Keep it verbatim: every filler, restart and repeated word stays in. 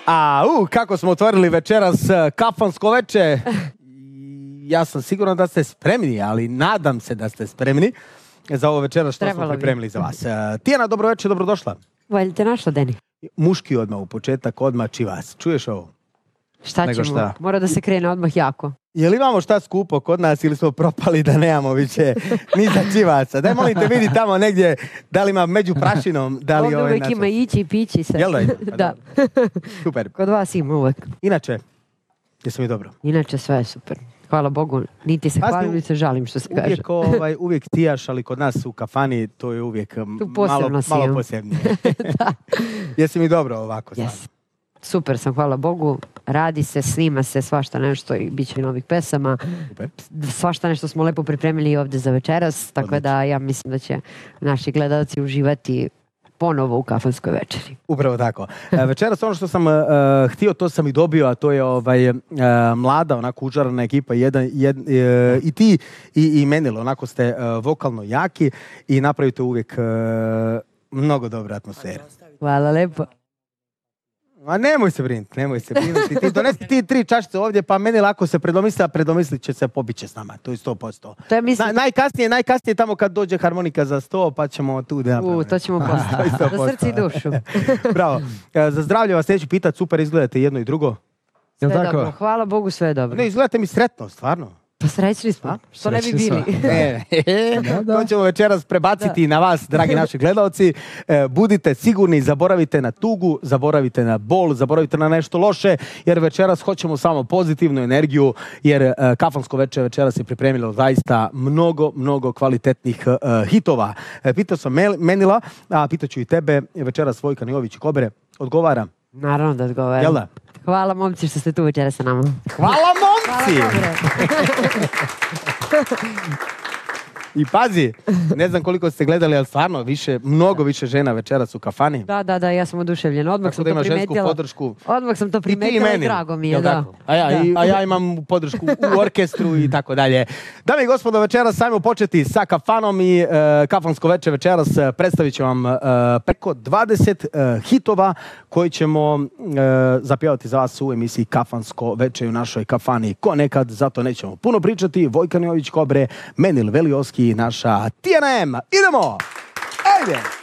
A, u, kako smo otvorili večeras kafansko veče. Ja sam siguran da ste spremni, ali nadam se da ste spremni za ovo večeras što Trebalo smo pripremili bi. za vas. Tijana, dobro večer, dobrodošla. Volje te našla, Deni? Muški odmah u početak, odmah čivas. Čuješ ovo? Šta Nego ćemo? šta? Mora da se krene odmah jako. Je li imamo šta skupo kod nas ili smo propali da nemamo više ni za čivaca? Daj, molim te, vidi tamo negdje da li ima među prašinom, da li Ovdje ovaj uvijek način. ima ići i pići se. Jel da ima? Pa Da. Super. Kod vas ima uvijek. Inače, jesam mi dobro? Inače sve je super. Hvala Bogu. Niti se Pazi, hvalim, niti se žalim što se kaže. Uvijek, ovaj, uvijek tijaš, ali kod nas u kafani to je uvijek Tu posebno malo, si, malo ja. posebnije. Jesi mi dobro ovako? Yes. Yes. Super sam, hvala Bogu. Radi se, snima se svašta nešto i bit će i novih pesama. Super. Svašta nešto smo lepo pripremili i ovdje za večeras, tako Odlično. da ja mislim da će naši gledalci uživati ponovo u kafanskoj večeri. Upravo tako. E, večeras ono što sam uh, htio, to sam i dobio, a to je ovaj, uh, mlada, onako užarana ekipa, jedan, jed, uh, i ti i, i Menilo, onako ste uh, vokalno jaki i napravite uvijek uh, mnogo dobre atmosfere. Hvala lepo. A nemoj se brinuti, nemoj se brinuti. Ti donesi ti tri čašice ovdje, pa meni lako se predomisli, a predomislit će se, pobit će s nama. To je sto posto. To je mislim... Na, najkasnije, najkasnije tamo kad dođe harmonika za sto, pa ćemo tu da napravimo. U, to ćemo postaviti. Za srce i dušu. Bravo. E, Za zdravlje vas neću pitati, super izgledate jedno i drugo. Sve Jel tako? dobro. Hvala Bogu, sve je dobro. Ne, izgledate mi sretno, stvarno. Pa srećni smo. A? Što ne bi Srećni smo. bili? E, Da, da. To ćemo večeras prebaciti na vas, dragi naši gledalci. E, budite sigurni, zaboravite na tugu, zaboravite na bol, zaboravite na nešto loše, jer večeras hoćemo samo pozitivnu energiju, jer e, kafansko veče večeras je pripremilo zaista mnogo, mnogo kvalitetnih e, hitova. E, pitao sam Mel- Menila, a pitaću i tebe, večeras Vojkan Jović i Kobre, odgovara. Naravno da odgovaram. Jel da? Hvala momci što ste tu večera sa nama. Hvala momci! Hvala dobre. I pazi, ne znam koliko ste gledali, ali stvarno više, mnogo više žena večeras u kafani. Da, da, da, ja sam oduševljena. Odmah Tako sam da to ima žensku primetila. podršku. Odmah sam to I ti i primetila i, meni. drago mi je, Jel da. tako? A ja, Da. i, a ja imam podršku u orkestru i tako dalje. Dame i gospodo, večeras sajmo početi sa kafanom i e, kafansko veče večeras e, predstavit ću vam e, preko dvadeset e, hitova koji ćemo e, zapjevati za vas u emisiji Kafansko veče u našoj kafani. Ko nekad, zato nećemo puno pričati. Vojkan Jović Kobre, Menil Velioski i naša Tijana M. Idemo! Ajde!